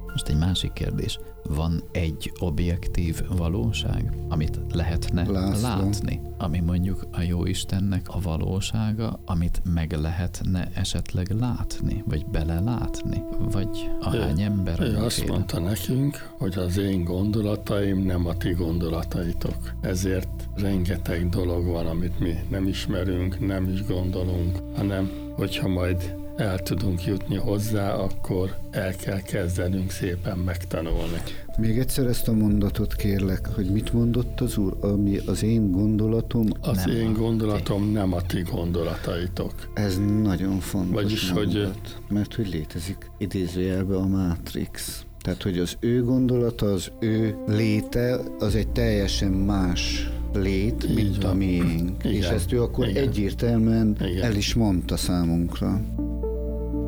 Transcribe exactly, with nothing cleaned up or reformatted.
Most egy másik kérdés. Van egy objektív valóság, amit lehetne László. látni, ami mondjuk a Jóistennek a valósága, amit meg lehetne esetleg látni, vagy belelátni, vagy a ő, hány ember ő annak azt élet? mondta nekünk, hogy az én gondolataim nem a ti gondolataitok. Ezért rengeteg dolog van, amit mi nem ismerünk, nem is gondolunk, hanem hogyha majd el tudunk jutni hozzá, akkor el kell kezdenünk szépen megtanulni. Még egyszer ezt a mondatot kérlek, hogy mit mondott az Úr, ami az én gondolatom. Az Nem én a gondolatom ti. Nem a ti gondolataitok. Ez nagyon fontos Vagyis, mondat, hogy- mert hogy létezik idézőjelben a Matrix. Tehát, hogy az ő gondolata, az ő léte, az egy teljesen más lét, Így mint van. a miénk. Igen. És ezt ő akkor Igen. egyértelműen Igen. el is mondta számunkra.